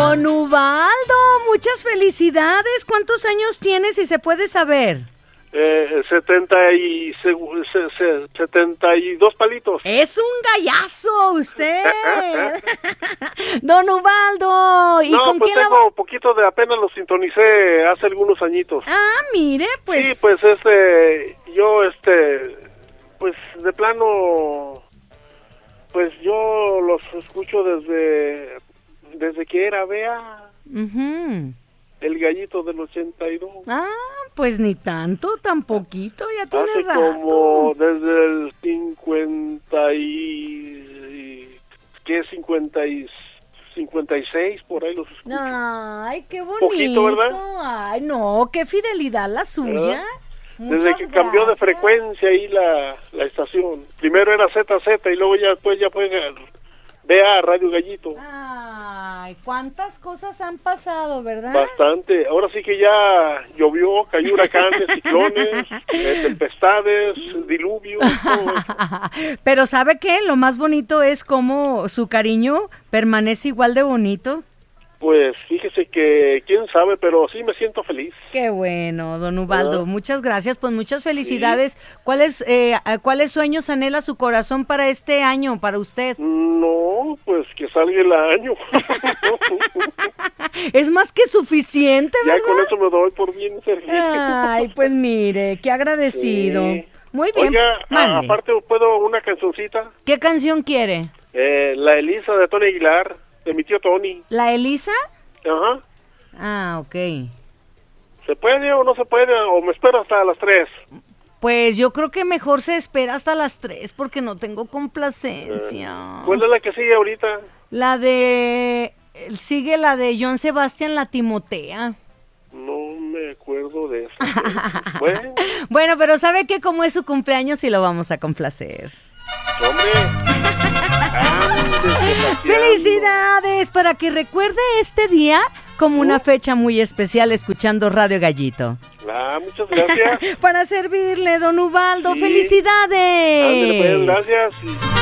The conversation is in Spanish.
Don Ubaldo, muchas felicidades. ¿Cuántos años tienes, si se puede saber? 72 palitos. Es un gallazo usted. Don Ubaldo. ¿Y no, con pues quién tengo poquito de, apenas lo sintonicé hace algunos añitos. Ah, mire, pues. Sí, pues yo pues de plano, pues yo los escucho desde que era Bea. Uh-huh. El gallito del 82. Ah, pues ni tanto, tan poquito, ya tiene hace rato. Como desde el 56, por ahí los escucho. Ay, qué bonito. Poquito, ¿verdad? Ay, no, qué fidelidad la suya. Desde que cambió de frecuencia ahí la estación. Primero era ZZ y luego ya después ya fue Vea Radio Gallito. Ay, cuántas cosas han pasado, ¿verdad? Bastante. Ahora sí que ya llovió, cayó huracanes, ciclones, tempestades, diluvios, todo eso. Pero ¿sabe qué? Lo más bonito es cómo su cariño permanece igual de bonito. Pues fíjese que quién sabe, pero sí me siento feliz. Qué bueno, don Ubaldo. Muchas gracias, pues muchas felicidades. Sí. ¿Cuáles sueños anhela su corazón para este año, para usted? No, pues que salga el año. Es más que suficiente, ¿verdad? Ya con eso me doy por bien servido. Ay, pues mire, qué agradecido. Sí. Muy bien. Oiga, aparte puedo una cancioncita. ¿Qué canción quiere? La Elisa de Tony Aguilar. De mi tío Tony. ¿La Elisa? Ajá. Ah, ok. ¿Se puede o no se puede? ¿O me espero hasta las 3? Pues yo creo que mejor se espera hasta las 3 porque no tengo complacencia. ¿Cuál es la que sigue ahorita? Sigue la de Joan Sebastián, La Timotea. No me acuerdo de eso. Bueno, pero ¿sabe qué? Como es su cumpleaños y lo vamos a complacer. ¡Hombre! ¡Felicidades! Para que recuerde este día como una fecha muy especial escuchando Radio Gallito. Muchas gracias. Para servirle, don Ubaldo. Sí. ¡Felicidades! Pues, gracias.